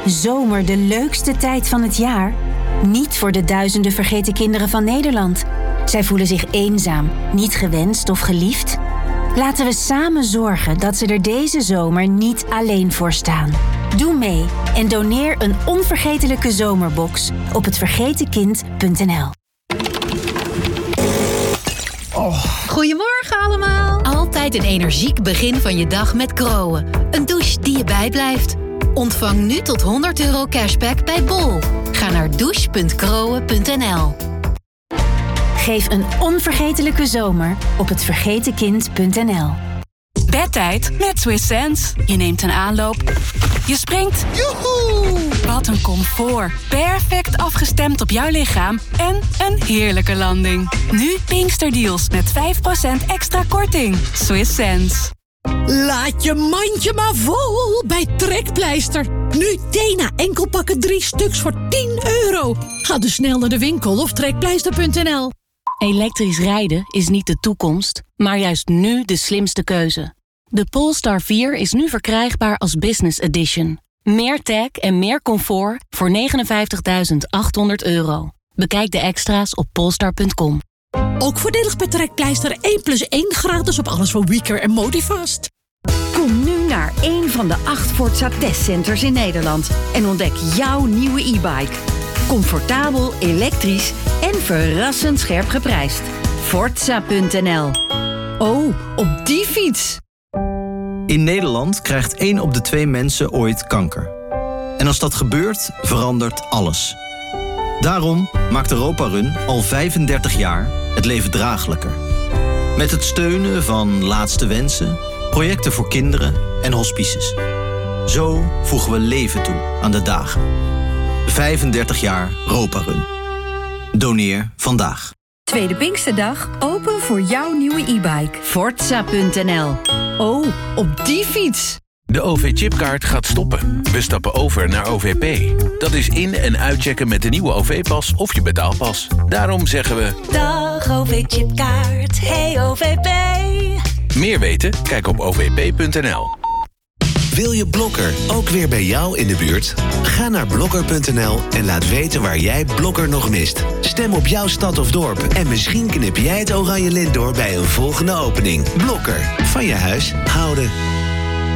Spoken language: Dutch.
Zomer de leukste tijd van het jaar? Niet voor de duizenden vergeten kinderen van Nederland. Zij voelen zich eenzaam, niet gewenst of geliefd. Laten we samen zorgen dat ze er deze zomer niet alleen voor staan. Doe mee en doneer een onvergetelijke zomerbox op hetvergetenkind.nl. Goedemorgen allemaal. Altijd een energiek begin van je dag met Groen. Een douche die je bijblijft. Ontvang nu tot €100 cashback bij Bol. Ga naar douche.groen.nl. Geef een onvergetelijke zomer op hetvergetenkind.nl. Bedtijd met Swiss Sense. Je neemt een aanloop. Je springt. Joehoe! Wat een comfort. Perfect afgestemd op jouw lichaam. En een heerlijke landing. Nu Pinksterdeals met 5% extra korting. Swiss Sense. Laat je mandje maar vol bij Trekpleister. Nu Dena enkelpakken 3 stuks voor €10. Ga dus snel naar de winkel of trekpleister.nl. Elektrisch rijden is niet de toekomst, maar juist nu de slimste keuze. De Polestar 4 is nu verkrijgbaar als Business Edition. Meer tech en meer comfort voor €59.800. Bekijk de extra's op polestar.com. Ook voordelig bij Trekpleister 1+1 gratis op alles van Weeker en Modifast. Kom nu naar een van de 8 Forza testcenters in Nederland en ontdek jouw nieuwe e-bike. Comfortabel, elektrisch en verrassend scherp geprijsd. Forza.nl. Oh, op die fiets! In Nederland krijgt 1 op de 2 mensen ooit kanker. En als dat gebeurt, verandert alles. Daarom maakt Europa Run al 35 jaar het leven draaglijker. Met het steunen van Laatste Wensen, projecten voor kinderen en hospices. Zo voegen we leven toe aan de dagen. 35 jaar Europa Run. Doneer vandaag. Tweede Pinksterdag open voor jouw nieuwe e-bike. Forza.nl. Oh, op die fiets! De OV-chipkaart gaat stoppen. We stappen over naar OVP. Dat is in- en uitchecken met de nieuwe OV-pas of je betaalpas. Daarom zeggen we... Dag OV-chipkaart, hey OVP. Meer weten? Kijk op ovp.nl. Wil je Blokker ook weer bij jou in de buurt? Ga naar blokker.nl en laat weten waar jij Blokker nog mist. Stem op jouw stad of dorp en misschien knip jij het oranje lint door bij een volgende opening. Blokker, van je huis houden.